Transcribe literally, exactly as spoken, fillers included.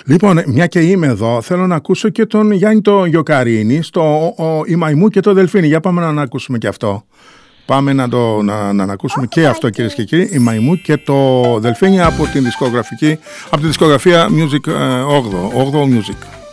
Λοιπόν, μια και είμαι εδώ, θέλω να ακούσω και τον Γιάννη το Γιοκαρίνη στο ο, «Η Μαϊμού και το Δελφίνι». Για πάμε να ακούσουμε και αυτό. Πάμε να το να, να ακούσουμε και αυτό, κυρίες και κύριοι. «Η Μαϊμού και το Δελφίνι» από την δισκογραφική, από τη δισκογραφία Music όγδοο, όγδοο Music.